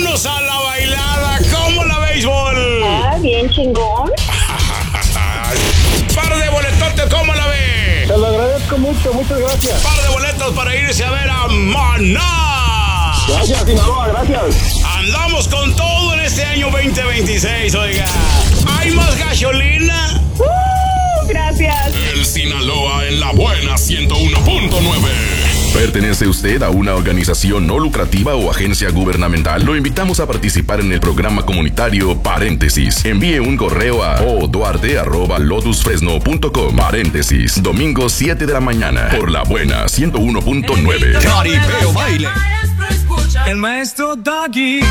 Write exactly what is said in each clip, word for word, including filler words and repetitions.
vámonos a la bailada. ¿Cómo la béisbol? Ah, bien chingón. Par de boletotes, ¿cómo la ve? Te lo agradezco mucho, muchas gracias. Par de boletos para irse a ver a Maná. Gracias, Sinaloa, gracias. Andamos con todo en este año veinte veintiséis, oiga. ¿Hay más gasolina? Uh, gracias. El Sinaloa en la buena ciento uno punto nueve. ¿Pertenece usted a una organización no lucrativa o agencia gubernamental? Lo invitamos a participar en el programa comunitario Paréntesis. Envíe un correo a oduarte arroba lotus fresno punto com. Paréntesis, domingo siete de la mañana, por la buena ciento uno punto nueve. Caripeo Baile. El maestro Doggy.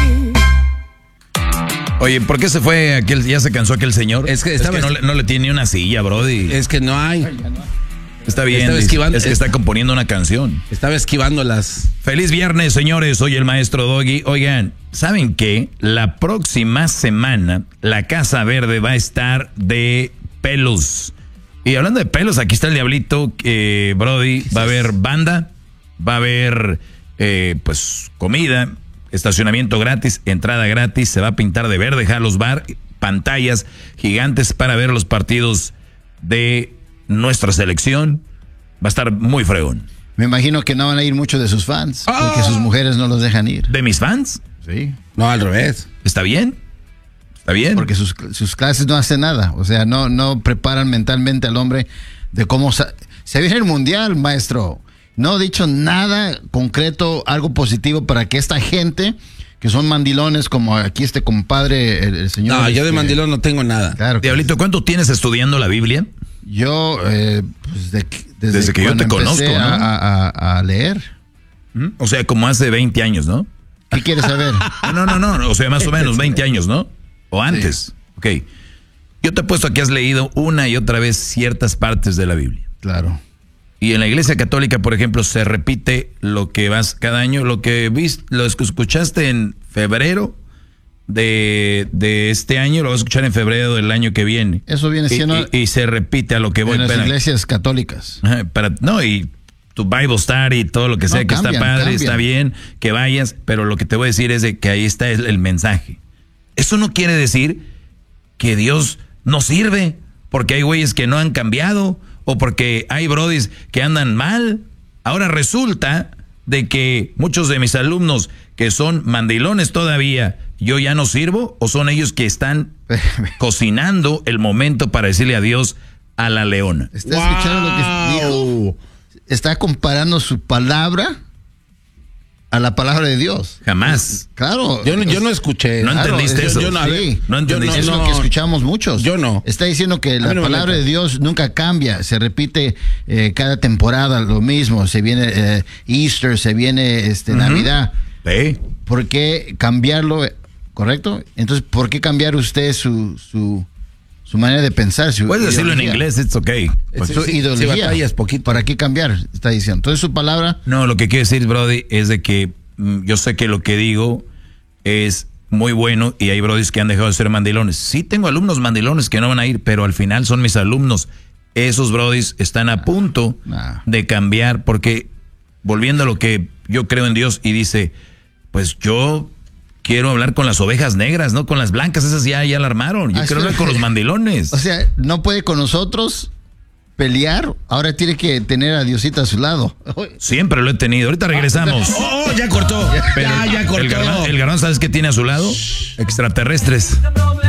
Oye, ¿por qué se fue aquel, ya se cansó aquel señor? Es que, es que no, le, no le tiene ni una silla, brody. Es que no hay. Está bien, Estaba esquivando, es que está componiendo una canción. Estaba esquivando las... Feliz viernes, señores, soy el maestro Doggy. Oigan, ¿saben qué? La próxima semana la Casa Verde va a estar de pelos. Y hablando de pelos, aquí está el diablito, eh, Brody, va a haber banda, va a haber eh, pues comida, estacionamiento gratis, entrada gratis, se va a pintar de verde, Jalos Bar, pantallas gigantes para ver los partidos de nuestra selección. Va a estar muy fregón. Me imagino que no van a ir muchos de sus fans, oh, porque sus mujeres no los dejan ir. ¿De mis fans? Sí. No, al revés. ¿Está bien? ¿Está bien? Porque sus, sus clases no hacen nada. O sea, no, no preparan mentalmente al hombre de cómo... Sa- se viene el mundial, maestro. No he dicho nada concreto, algo positivo para que esta gente, que son mandilones, como aquí este compadre, el, el señor... No, este, yo de mandilón no tengo nada. Claro. Diablito, ¿cuánto tienes estudiando la Biblia? Yo, eh, pues de, desde, desde que yo te conozco, ¿no? a, a, a leer. ¿Mm? O sea, como hace veinte años, ¿no? ¿Qué quieres saber? No, no, no, o sea, más o menos veinte años, ¿no? O antes. Sí. Ok. Yo te he puesto que has leído una y otra vez ciertas partes de la Biblia. Claro. Y en la Iglesia Católica, por ejemplo, se repite lo que vas cada año, lo que viste, lo escuchaste en febrero de, de este año, lo vas a escuchar en febrero del año que viene. Eso viene siendo... Y, y, y se repite a lo que voy. En las para, iglesias católicas. Ajá, para, no, y tu Bible Study y todo lo que sea, no, que cambian, está padre, cambian. Está bien, que vayas, pero lo que te voy a decir es de que ahí está el, el mensaje. Eso no quiere decir que Dios no sirve, porque hay güeyes que no han cambiado, o porque hay brodis que andan mal. Ahora resulta de que muchos de mis alumnos que son mandilones todavía, yo ya no sirvo, o son ellos que están cocinando el momento para decirle adiós a la leona. ¿Está wow. escuchando lo que dijo? Está comparando su palabra a la palabra de Dios. Jamás. Claro. Yo, yo no escuché. ¿No claro, entendiste eso? Yo, yo no, sí. no entendiste Es eso. lo que escuchamos muchos. Yo no. Está diciendo que la no palabra de Dios nunca cambia. Se repite eh, cada temporada lo mismo. Se viene eh, Easter, se viene este, uh-huh. Navidad. Sí. ¿Por qué cambiarlo? ¿Correcto? Entonces, ¿por qué cambiar usted su... su Su manera de pensar. Su Puedes decirlo en inglés, it's okay. Pues, su sí, ideología. Sí, poquito. ¿Para qué cambiar? Está diciendo. Entonces su palabra. No, lo que quiero decir, Brody, es de que mm, yo sé que lo que digo es muy bueno y hay brodis que han dejado de ser mandilones. Sí tengo alumnos mandilones que no van a ir, pero al final son mis alumnos. Esos brodis están a punto nah. de cambiar porque, volviendo a lo que yo creo en Dios y dice, pues yo... quiero hablar con las ovejas negras, no con las blancas, esas ya, ya la armaron. Yo ah, quiero hablar con los mandilones. O sea, no puede con nosotros pelear, ahora tiene que tener a Diosita a su lado. Siempre lo he tenido, ahorita regresamos. Oh, oh ya cortó. Pero ya, ya cortó. El garbanzo, el garbanzo, ¿sabes qué tiene a su lado? Extraterrestres.